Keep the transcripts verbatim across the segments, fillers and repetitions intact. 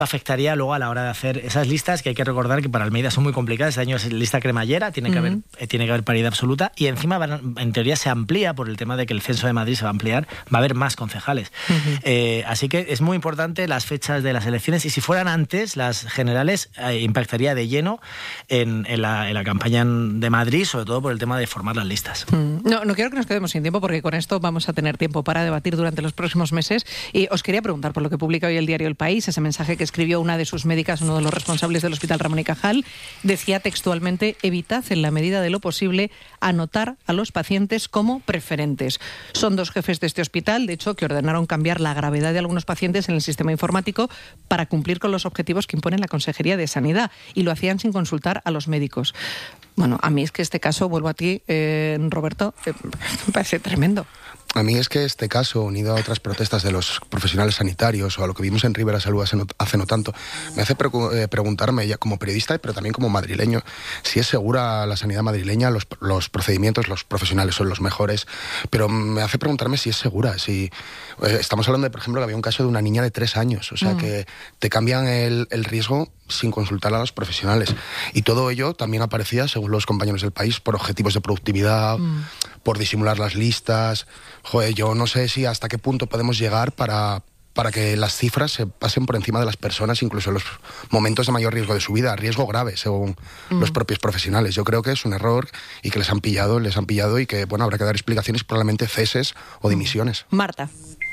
afectaría luego a la hora de hacer esas listas, que hay que recordar que para Almeida son muy complicadas. Este año es lista cremallera, tiene que, uh-huh. haber, eh, tiene que haber paridad absoluta, y encima van, en teoría se amplía por el tema de que el censo de Madrid se va a ampliar, va a haber más concejales. Uh-huh. Eh, así que es muy importante las fechas de las elecciones, y si fueran antes, las generales eh, impactaría de lleno en, en, la, en la campaña de Madrid, sobre todo por el tema de formar las listas. Uh-huh. No, no quiero que nos quedemos sin tiempo, porque con esto vamos a tener tiempo para debatir durante los próximos meses, y os quería preguntar por lo que publica hoy el diario El País, ese mensaje que escribió una de sus médicas, uno de los responsables del Hospital Ramón y Cajal. Decía textualmente: evitad en la medida de lo posible anotar a los pacientes como preferentes. Son dos jefes de este hospital, de hecho, que ordenaron cambiar la gravedad de algunos pacientes en el sistema informático para cumplir con los objetivos que impone la Consejería de Sanidad, y lo hacían sin consultar a los médicos. Bueno, a mí es que este caso, vuelvo a ti, eh, Roberto, eh, me parece tremendo. A mí es que este caso, unido a otras protestas de los profesionales sanitarios o a lo que vimos en Ribera Salud hace no, hace no tanto, me hace pre- eh, preguntarme, ya como periodista, pero también como madrileño, si es segura la sanidad madrileña, los, los procedimientos, los profesionales son los mejores, pero me hace preguntarme si es segura. Si eh, estamos hablando de, por ejemplo, que había un caso de una niña de tres años, o sea, mm. que te cambian el, el riesgo sin consultar a los profesionales. Y todo ello también aparecía, según los compañeros del País, por objetivos de productividad, mm. por disimular las listas. Joder, yo no sé si hasta qué punto podemos llegar para, para que las cifras se pasen por encima de las personas, incluso en los momentos de mayor riesgo de su vida, riesgo grave, según mm. los propios profesionales. Yo creo que es un error y que les han pillado, les han pillado y que, bueno, habrá que dar explicaciones, probablemente ceses o dimisiones. Marta.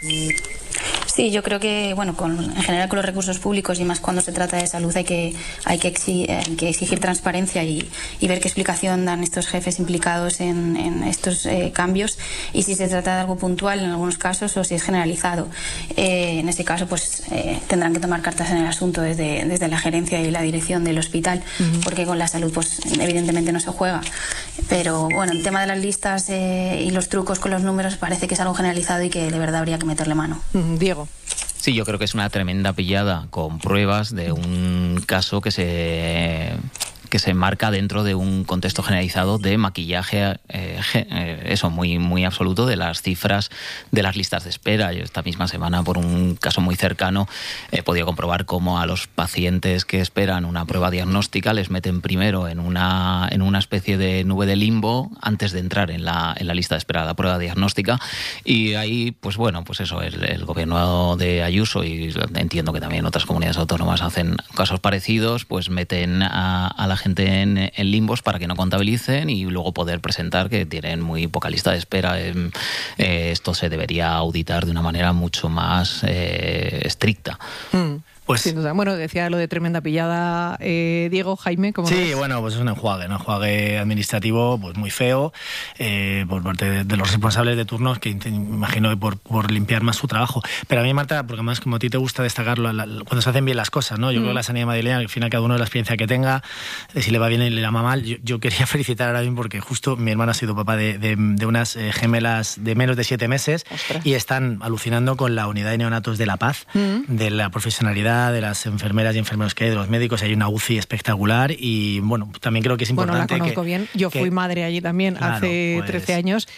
Sí, yo creo que, bueno, con, en general con los recursos públicos y más cuando se trata de salud hay que, hay que, exigir, hay que exigir transparencia y, y ver qué explicación dan estos jefes implicados en, en estos eh, cambios, y si se trata de algo puntual en algunos casos o si es generalizado. Eh, en este caso, pues eh, tendrán que tomar cartas en el asunto desde, desde la gerencia y la dirección del hospital, uh-huh. porque con la salud, pues evidentemente no se juega. Pero bueno, el tema de las listas eh, y los trucos con los números parece que es algo generalizado y que de verdad habría que meterle mano. Uh-huh. Diego. Sí, yo creo que es una tremenda pillada con pruebas de un caso que se que se enmarca dentro de un contexto generalizado de maquillaje, eh, eh, eso, muy, muy absoluto de las cifras de las listas de espera. Yo esta misma semana, por un caso muy cercano, he podido comprobar cómo a los pacientes que esperan una prueba diagnóstica les meten primero en una, en una especie de nube de limbo antes de entrar en la, en la lista de espera de la prueba diagnóstica, y ahí, pues bueno, pues eso, el, el gobierno de Ayuso, y entiendo que también otras comunidades autónomas hacen casos parecidos, pues meten a, a la gente en, en limbos para que no contabilicen y luego poder presentar que tienen muy poca lista de espera. Eh, eh, esto se debería auditar de una manera mucho más eh, estricta. Mm. Pues, sin duda. Bueno, decía lo de tremenda pillada, eh, Diego, Jaime, ¿cómo Sí, ves? Bueno, pues es un enjuague, un enjuague administrativo pues muy feo eh, por parte de, de los responsables de turnos, que imagino que por, por limpiar más su trabajo. Pero a mí, Marta, porque además como a ti te gusta destacarlo la, la, cuando se hacen bien las cosas, ¿no? Yo mm. creo que la sanidad madrileña, al final cada uno de la experiencia que tenga, eh, si le va bien y le va mal, yo, yo quería felicitar ahora mismo porque justo mi hermano ha sido papá de, de, de unas eh, gemelas de menos de siete meses. Ostras. Y están alucinando con la unidad de neonatos de La Paz, mm. de la profesionalidad de las enfermeras y enfermeros que hay, de los médicos. Hay una U C I espectacular y, bueno, también creo que es importante. Bueno, la conozco que, bien. Yo que, fui madre allí también claro, hace pues, trece años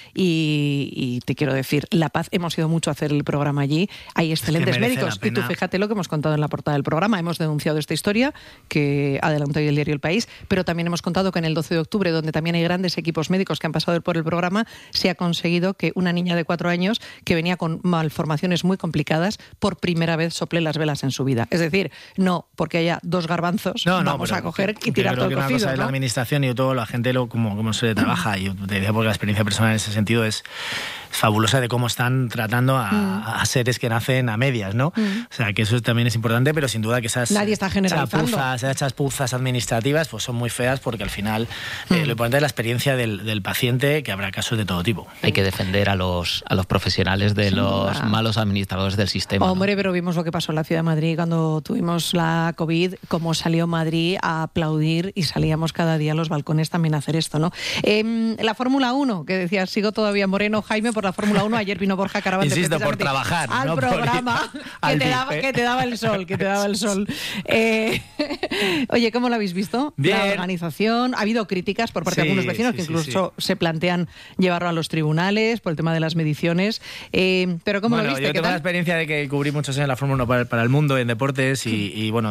y, y te quiero decir, La Paz, hemos ido mucho a hacer el programa allí. Hay excelentes es médicos. Y tú fíjate lo que hemos contado en la portada del programa. Hemos denunciado esta historia que adelantó hoy el diario El País, pero también hemos contado que en el doce de octubre, donde también hay grandes equipos médicos que han pasado por el programa, se ha conseguido que una niña de cuatro años que venía con malformaciones muy complicadas por primera vez sople las velas en su vida. Es decir, no porque haya dos garbanzos, no, no, vamos a coger que, y tirar todo el cocido, una cosa ¿no? es la administración y todo, la gente lo, como, como se trabaja. Y yo te decía porque la experiencia personal en ese sentido es fabulosa de cómo están tratando a, mm. a seres que nacen a medias, ¿no? Mm. O sea, que eso también es importante, pero sin duda que esas, Nadie está generalizando. chapuzas, esas chapuzas administrativas pues son muy feas porque al final mm. eh, lo importante es la experiencia del, del paciente, que habrá casos de todo tipo. Hay que defender a los, a los profesionales de sin los duda. malos administradores del sistema. Hombre, ¿no? Pero vimos lo que pasó en la Ciudad de Madrid cuando tuvimos la COVID, cómo salió Madrid a aplaudir y salíamos cada día a los balcones también a hacer esto, ¿no? Eh, la Fórmula uno, que decías, sigo todavía moreno, Jaime, por la Fórmula uno. Ayer vino Borja Caravante. Insisto, por trabajar, al no programa por ir que, al te daba, bife. que te daba el sol, que te daba el sol. Eh, oye, ¿cómo lo habéis visto? Bien. La organización. Ha habido críticas por parte Sí, de algunos vecinos sí, que sí, incluso sí. se plantean llevarlo a los tribunales por el tema de las mediciones. Eh, pero ¿cómo Bueno, lo viste? yo ¿Qué tengo la tal? experiencia de que cubrí muchos años la Fórmula uno para, para el mundo en deportes y, y bueno,